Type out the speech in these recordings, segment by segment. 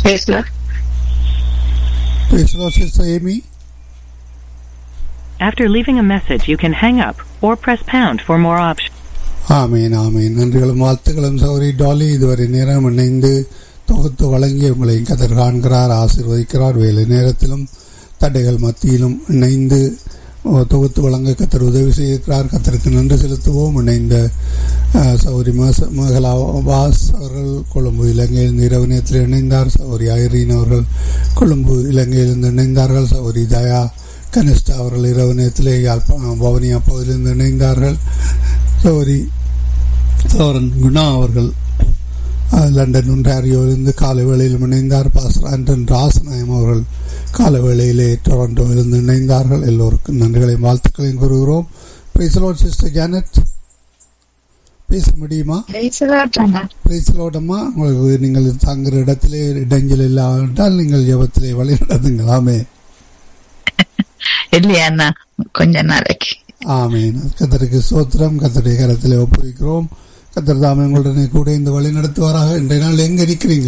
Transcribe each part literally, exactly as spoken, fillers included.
Praise Lord. Praise the Lord, Sister Amy. After leaving a message, you can hang up or press pound for more options. ஆமீன் ஆமீன். நன்றிகளும் வாழ்த்துக்களும் சௌரி tally. இதுவரை நேரம் இணைந்து தொகுத்து வழங்கி உங்களை கத்தர் காண்கிறார், ஆசீர்வதிக்கிறார். வேலை நேரத்திலும் தடைகள் மத்தியிலும் இணைந்து தொகுத்து வழங்க கத்தர் உதவி செய்திருக்கிறார். கத்தருக்கு நன்றி செலுத்துவோம். இணைந்த சௌரி மகளா வாஸ் அவர்கள் கொழும்பு இலங்கையிலிருந்து இரவு நேரத்தில் இணைந்தார். சௌரி ஐரீன் அவர்கள் கொழும்பு இலங்கையிலிருந்து இணைந்தார்கள். சௌரி தயா கனிஷ்டா அவர்கள் இரவு நேரத்திலே பவனியா பகுதியிலிருந்து இணைந்தார்கள். சௌரி சௌரன் குணா அவர்கள் லண்டன் ஒன்டாரியோவிலிருந்து காலை வேளையிலும் இணைந்தார். பாஸ்டர் ஆண்டன் ராசநாயம் அவர்கள் கால வேளையிலே டொரண்டோவிலிருந்து இணைந்தார்கள். எல்லோருக்கும் நன்றிகளையும் வாழ்த்துக்களையும் கூறுகிறோம். Praise the Lord. Sister Janet பேச முடியுமா? Praise the Lord. Praise the Lord அம்மா. உங்களுக்கு நீங்கள் தங்குற இடத்திலே இடைஞ்சல் இல்லாவிட்டால் நீங்கள் ஜெபத்திலே வழி நடத்துங்களாமே. இல்லையா கொஞ்ச நாளைக்கு. ஆமீன். கத்தருக்கு சோத்திரம். கத்தருடைய கரத்திலே ஒப்புவிக்கிறோம். கத்தர் தாமே உங்களுடனே கூட இந்த வழி நடத்துவாராக. இன்றைய நாள் எங்க இருக்கிறீங்க?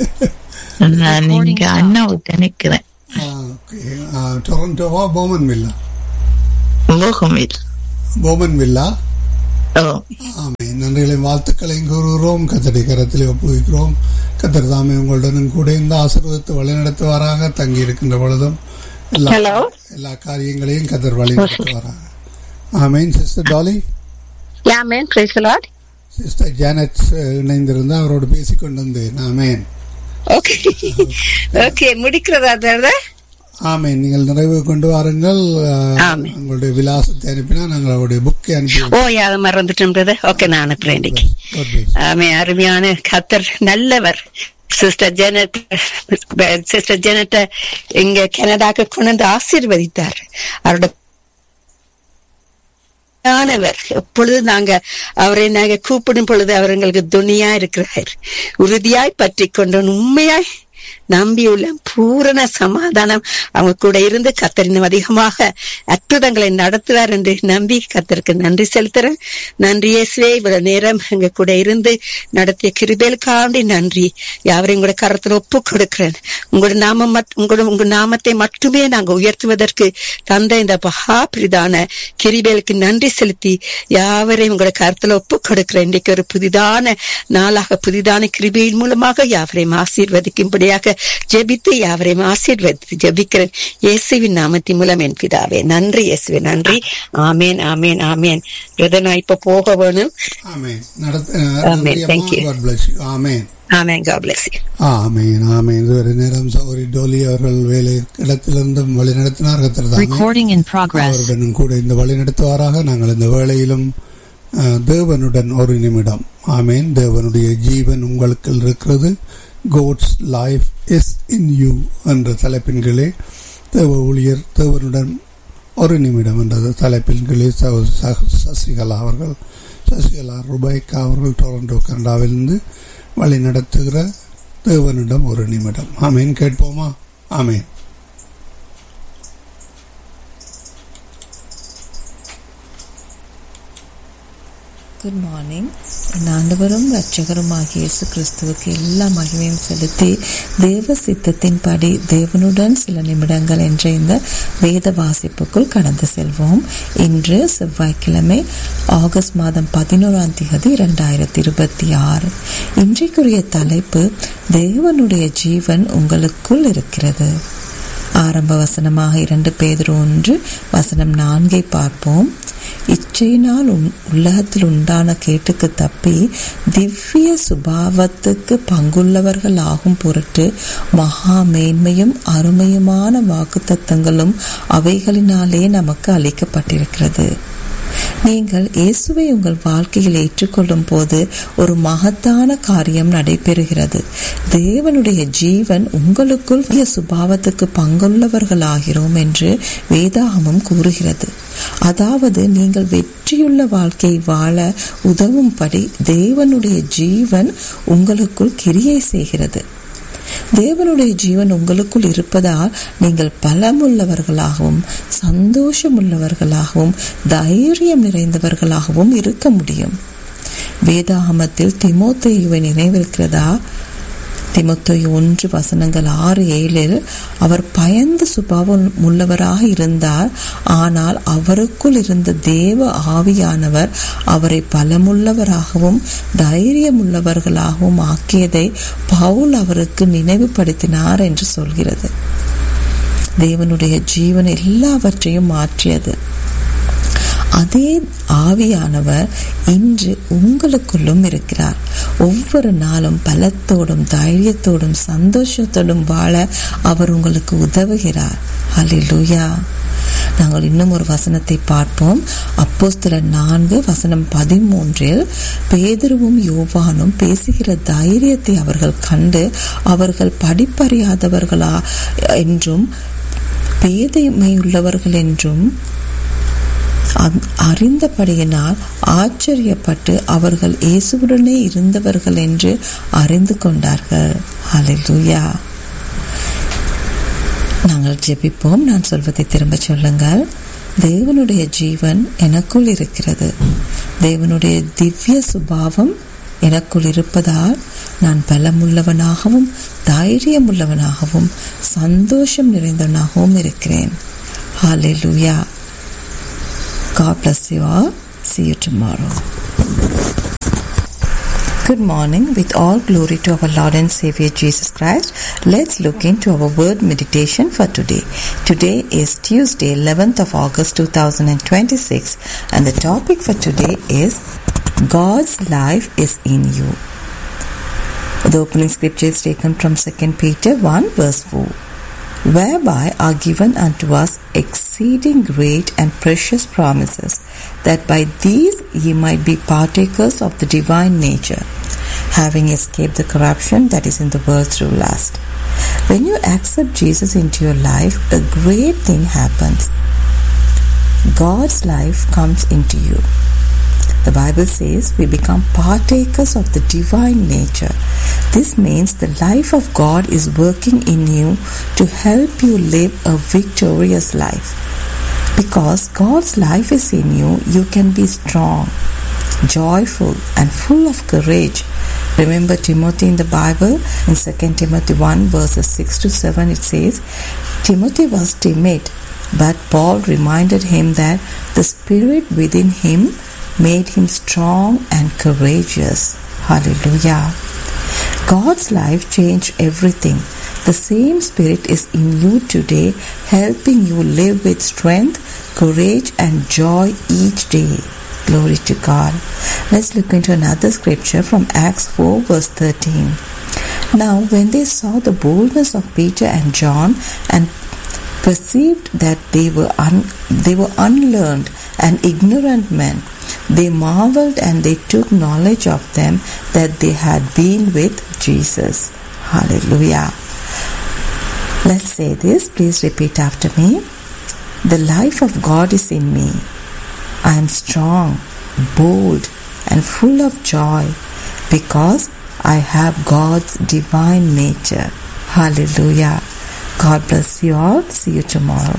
நீங்க அண்ணாவுக்கு நிக்கிறேன். டொரண்டோவா போமன் வில்லா? போகமில் போமன் வில்லா. ஆமீன். நன்றிகளையும் வாழ்த்துக்களையும் கூறுகிறோம். கத்தருடைய கரத்திலே ஒப்புவிக்கிறோம். கத்தர் தாமே உங்களுடனும் கூட இந்த ஆசீர்வாதத்தை வழி நடத்துவாராக. தங்கி இருக்கின்ற பொழுதும் எல்லா எல்லா காரியங்களையும் கத்தர் வழி நடத்துவாராக. ஆமீன். Sister tally. ஆமீன். Praise the Lord. Sister Janet இணைந்திருந்தா அவரோடு பேசிக்கொண்டு வந்தேன். ஆமீன். Okay okay முடிக்கிறதா? ஆமீன். நீங்கள் நிறைவு கொண்டு வாருங்கள். உங்களுடைய விலாசத்தை அனுப்பினா நாங்கள் அவருடைய புக்கை அனுப்பி. ஓ யாத மறந்துட்டு. ஓகே நான் அனுப்புறேன் இன்னைக்கு. ஆமீன். அருமையான கத்தர் நல்லவர். சிஸ்டர் ஜெனட் சிஸ்டர் ஜெனட்ட இங்க கனடாக்கு கொண்டு வந்து ஆசீர்வதித்தார். அவரோட எப்பொழுது நாங்க அவரை நாங்க கூப்பிடும் பொழுது அவர் எங்களுக்கு துணியா இருக்கிறார். உறுதியாய் பற்றி கொண்டு உண்மையாய் நம்பியுள்ள பூரண சமாதானம் அவங்க கூட இருந்து கத்தரின் அதிகமாக அற்புதங்களை நடத்துவார் என்று நம்பி கத்தருக்கு நன்றி செலுத்துறேன். நன்றி இயேசுவே. இவ்வளவு நேரம் எங்க கூட இருந்து நடத்திய கிருபைகளுக்காண்டி நன்றி. யாவரையும் கூட கரத்துல ஒப்பு கொடுக்கிறேன். உங்களோட நாமம் உங்களோட உங்க நாமத்தை மட்டுமே நாங்க உயர்த்துவதற்கு தந்த இந்த மகா பிரிதான கிருபைகளுக்கு நன்றி செலுத்தி யாவரையும் உங்களோட கரத்துல ஒப்பு கொடுக்கிறேன். இன்றைக்கு ஒரு புதிதான நாளாக புதிதான கிருபையின் மூலமாக யாவரையும் ஆசீர்வதிக்கும்படியாக ஜெபித்து யாவரையும் ஆசீர்வதித்து ஜெபிக்கிறேன் இயேசுவின் நாமத்தின் மூலம் என் பிதாவே. நன்றி இயேசுவே. நன்றி. ஆமேன் ஆமேன் ஆமேன். பிரதர் நான் இப்ப போக வேணும். ஆமேன். Thank you. Amen. Amen. God bless you. ஆமேன் ஆமேன். ஒரு நேரம் சௌரி டோலி அவர்கள் வேலை இடத்திலிருந்து வழி நடத்தினார். அவருடன் கூட இந்த வழி நடத்துவாராக. நாங்கள் இந்த வேளையிலும் தேவனுடன் ஒரு நிமிடம். ஆமேன். தேவனுடைய ஜீவன் உங்களுக்கு இருக்கிறது. God's life is in you என்ற தலைப்பின் கீழே தேவ ஊழியர் தேவனுடன் ஒரு நிமிடம் என்ற தலைப்பின் கீழே சசிகலா அவர்கள் சசிகலா ருபைக்கா அவர்கள் டொரண்டோ கனடாவிலிருந்து வழி நடத்துகிற தேவனிடம் ஒரு நிமிடம். ஆமேன். கேட்போமா? ஆமேன். Good morning. என் ஆண்டவரும் இரட்சகருமாகிய இயேசு கிறிஸ்துவுக்கு எல்லா மகிமையும் செலுத்தி தேவ சித்தத்தின்படி தேவனுடன் சில நிமிடங்கள் என்ற இந்த வேத வாசிப்புக்குள் கடந்து செல்வோம். இன்று செவ்வாய்க்கிழமை ஆகஸ்ட் மாதம் பதினோராம் தேதி இரண்டாயிரத்தி இருபத்தி ஆறு. இன்றைக்குரிய தலைப்பு தேவனுடைய ஜீவன் உங்களுக்குள் இருக்கிறது. ஆரம்ப வசனமாக இரண்டு பேதுரு ஒன்று வசனம் நான்கை பார்ப்போம். இச்சையினால் உலகத்தில் உண்டான கேட்டுக்கு தப்பி திவ்ய சுபாவத்துக்கு பங்குள்ளவர்கள் ஆகும் பொருட்டு மகா மேன்மையும் அருமையுமான வாக்குத்தத்தங்களும் அவைகளினாலே நமக்கு அளிக்கப்பட்டிருக்கிறது. நீங்கள் இயேசுவை உங்கள் வாழ்க்கையில் ஏற்றுக்கொள்ளும் போது ஒரு மகத்தான காரியம் நடைபெறுகிறது. தேவனுடைய ஜீவன் உங்களுக்குள் சுபாவத்துக்கு பங்குள்ளவர்களாகிறோம் என்று வேதாகமம் கூறுகிறது. அதாவது நீங்கள் வெற்றியுள்ள வாழ்க்கையை வாழ உதவும்படி தேவனுடைய ஜீவன் உங்களுக்குள் கிரியை செய்கிறது. தேவனுடைய ஜீவன் உங்களுக்குள் இருப்பதால் நீங்கள் பலமுள்ளவர்களாகவும் சந்தோஷமுள்ளவர்களாகவும் தைரியம் நிறைந்தவர்களாகவும் இருக்க முடியும். வேதாகமத்தில் தீமோத்தேயுவை நினைவிருக்கிறதா? தீமோத்தேயு ஒன்று வசனங்கள் ஆறு ஏழில் அவர் பயந்து சுபாவம் உள்ளவராக இருந்தார், ஆனால் அவருக்குள் இருந்த தேவ ஆவியானவர் அவரை பலமுள்ளவராகவும் தைரியமுள்ளவர்களாகவும் ஆக்கியதை பவுல் அவருக்கு நினைவுபடுத்தினார் என்று சொல்கிறது. தேவனுடைய ஜீவன் எல்லாவற்றையும் மாற்றியது. அதே ஆவியானவர் இன்று உங்களுக்குள்ளும் இருக்கிறார். ஒவ்வொரு நாளும் பலத்தோடும் தைரியத்தோடும் சந்தோஷத்தோடும் வாழ அவர் உங்களுக்கு உதவுகிறார். ஹல்லேலூயா. நாங்கள் இன்னும் ஒரு வசனத்தை பார்ப்போம். அப்போஸ்தலர் நான்கு வசனம் பதிமூன்றில் பேதுருவும் யோவானும் பேசுகிற தைரியத்தை அவர்கள் கண்டு அவர்கள் படிப்பறியாதவர்களா என்றும் பேதைமையுள்ளவர்கள் என்றும் அறிந்தபடியினால் ஆச்சரியப்பட்டு அவர்கள் இயேசுவுடனே இருந்தவர்கள் என்று அறிந்து கொண்டார்கள். ஹல்லேலூயா. நாங்கள் ஜெபிப்போம். நான் சொல்வதை திரும்ப சொல்லுங்கள். தேவனுடைய ஜீவன் எனக்குள் இருக்கிறது. தேவனுடைய திவ்ய சுபாவம் எனக்குள் இருப்பதால் நான் பலமுள்ளவனாகவும் தைரியமுள்ளவனாகவும் சந்தோஷம் நிறைந்தவனாகவும் இருக்கிறேன். ஹல்லேலூயா. God bless you all. See you tomorrow. Good morning. With all glory to our Lord and Savior Jesus Christ, let's look into our word meditation for today. Today is Tuesday, eleventh of August two thousand twenty-six, and the topic for today is God's life is in you. The opening scripture is taken from Second Peter one verse four. Whereby are given unto us exceeding great and precious promises, that by these ye might be partakers of the divine nature, having escaped the corruption that is in the world through lust. When you accept Jesus into your life, a great thing happens. God's life comes into you. The Bible says we become partakers of the divine nature. This means the life of God is working in you to help you live a victorious life. Because God's life is in you, you can be strong, joyful, and full of courage. Remember Timothy in the Bible? In Second Timothy one verses six to seven it says, Timothy was timid, but Paul reminded him that the spirit within him made him strong and courageous. Hallelujah. God's life changed everything. The same Spirit is in you today, helping you live with strength, courage, and joy each day. Glory to God. Let's look into another scripture from Acts four verse thirteen. Now when they saw the boldness of Peter and John and perceived that they were un- they were unlearned and ignorant men, they marveled and they took knowledge of them that they had been with Jesus. Hallelujah. Let's say this. Please repeat after me. The life of God is in me. I am strong, bold, and full of joy because I have God's divine nature. Hallelujah. God bless you all. See you tomorrow.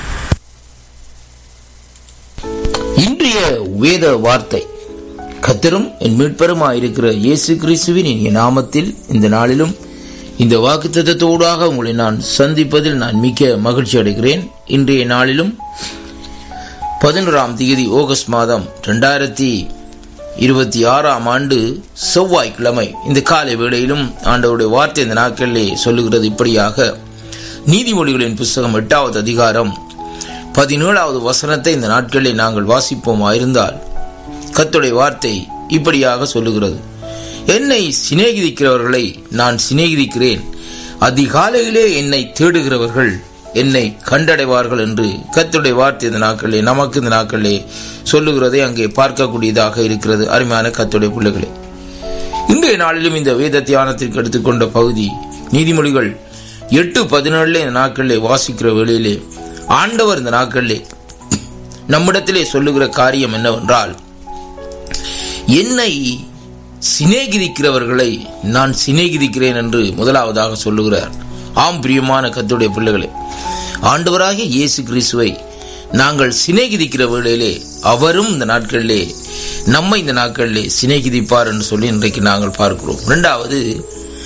இன்றைய வேத வார்த்தை, கர்த்தரும் என் மீட்பருமாயிருக்கிற இயேசு கிறிஸ்துவின் இனிய நாமத்தில் இந்த நாளிலும் இந்த வாக்குத்தத்தத்தோடாக உங்களை நான் சந்திப்பதில் நான் மிக்க மகிழ்ச்சி அடைகிறேன். இன்றைய நாளிலும் பதினோராம் தேதி ஆகஸ்ட் மாதம் இரண்டாயிரத்தி இருபத்தி ஆறாம் ஆண்டு செவ்வாய்க்கிழமை இந்த காலை வேளையிலும் ஆண்டவருடைய வார்த்தை இந்த நாட்களிலே சொல்லுகிறது இப்படியாக. நீதிமொழிகளின் புஸ்தகம் எட்டாவது அதிகாரம் பதினேழாவது வசனத்தை இந்த நாட்களில் நாங்கள் வாசிப்போமாயிருந்தால் கர்த்தருடைய வார்த்தை இப்படியாக சொல்லுகிறது. என்னை சிநேகிதிக்கிறவர்களை நான் சிநேகிதிக்கிறேன், அதிகாலையிலே என்னை தேடுகிறவர்கள் என்னை கண்டடைவார்கள் என்று கர்த்தருடைய வார்த்தை இந்த நாட்களிலே நமக்கு இந்த நாட்களிலே சொல்லுகிறதை அங்கே பார்க்கக்கூடியதாக இருக்கிறது. அருமையான கர்த்தருடைய பிள்ளைகளே, இன்றைய நாளிலும் இந்த வேத தியானத்திற்கு எடுத்துக்கொண்ட பகுதி நீதிமொழிகள் எட்டு பதினேழுல இந்த நாட்களிலே வாசிக்கிற வேளையிலே ஆண்டவர் இந்த நாட்களிலே நம்மிடத்திலே சொல்லுகிற காரியம் என்னவென்றால், என்னை சிநேகிதிக்கிறவர்களை நான் சிநேகிதிக்கிறேன் என்று முதலாவதாக சொல்லுகிறார். ஆம் பிரியமான கர்த்தருடைய பிள்ளைகளே, ஆண்டவராகிய இயேசு கிறிஸ்துவை நாங்கள் சிநேகிதிக்கிற வேளையிலே அவரும் இந்த நாட்களிலே நம்மை இந்த நாட்களிலே சிநேகிதிப்பார் என்று சொல்லி இன்றைக்கு நாங்கள் பார்க்கிறோம். இரண்டாவது,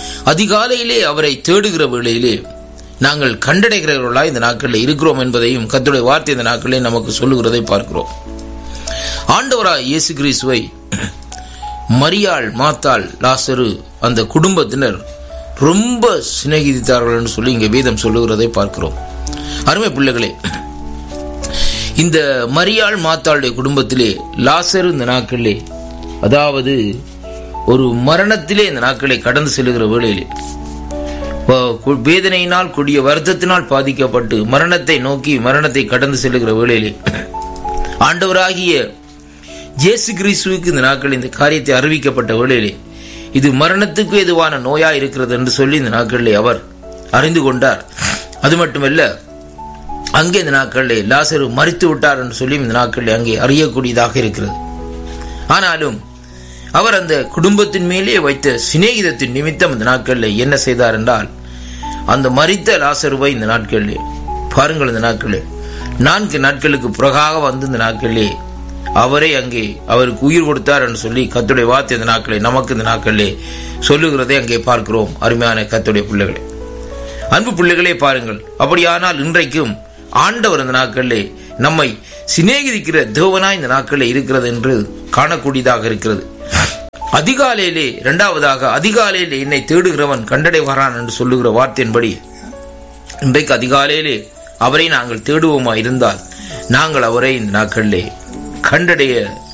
அதிகாலையிலே அவரை தேடுகிற வேளையிலே நாங்கள் கண்டடைகிறவர்களாய் இந்த நாட்களில் இருக்கிறோம் என்பதையும் கர்த்தருடைய வார்த்தை இந்த நாட்களிலே நமக்கு சொல்லுகிறதை பார்க்கிறோம். ஆண்டவராய் இயேசு கிறிஸ்துவை மரியாள், மாத்தாள், லாசரு அந்த குடும்பத்தினர் ரொம்ப சிநேகித்தார்கள் என்று சொல்லி இங்கே வேதம் சொல்லுகிறதை பார்க்கிறோம். அருமை பிள்ளைகளே, இந்த மரியாள் மாத்தாளுடைய குடும்பத்திலே லாசரு இந்த நாட்களிலே, அதாவது ஒரு மரணத்திலே இந்த நாட்களை கடந்து செல்லுகிற வேளையிலே வேதனையினால் கூடிய வருத்தத்தினால் பாதிக்கப்பட்டு மரணத்தை நோக்கி மரணத்தை கடந்து செல்லுகிற வேளையிலே ஆண்டவராகிய இயேசு கிறிஸ்துவுக்கு இந்த நாட்கள் இந்த காரியத்தை அறிவிக்கப்பட்ட வேளையிலே இது மரணத்துக்கு எதுவான நோயா இருக்கிறது என்று சொல்லி இந்த நாட்களிலே அவர் அறிந்து கொண்டார். அது மட்டுமல்ல, அங்கே இந்த நாட்களிலே லாசரு மரித்து விட்டார் என்று சொல்லி இந்த நாட்களிலே அங்கே அறியக்கூடியதாக இருக்கிறது. ஆனாலும் அவர் அந்த குடும்பத்தின் மேலே வைத்த சிநேகிதத்தின் நிமித்தம் இந்த நாட்களில் என்ன செய்தார் என்றால், அந்த மரித்த லாசருவை இந்த நாட்களிலே பாருங்கள், இந்த நாட்களிலே நான்கு நாட்களுக்கு பிறகாக வந்து இந்த நாட்களிலே அவரே அங்கே அவருக்கு உயிர் கொடுத்தார் என்று சொல்லி கர்த்தருடைய வார்த்தை இந்த நாட்களே நமக்கு இந்த நாட்களிலே சொல்லுகிறதை அங்கே பார்க்கிறோம். அருமையான கர்த்தருடைய பிள்ளைகளே, அன்பு பிள்ளைகளே, பாருங்கள், அப்படியானால் இன்றைக்கும் ஆண்டவர் இந்த நாட்களிலே நம்மை சிநேகிதிக்கிற தேவனாய் இந்த நாட்களிலே இருக்கிறது என்று காணக்கூடியதாக இருக்கிறது. அதிகாலையிலே இரண்டாவதாக அதிகாலையிலே என்னை தேடுகிறவன் கண்டடைவாரான் என்று சொல்லுகிற வார்த்தையின்படி இன்றைக்கு அதிகாலையிலே அவரை நாங்கள் தேடுவோமா இருந்தால் நாங்கள் அவரை இந்த நாட்களிலே கண்டடைய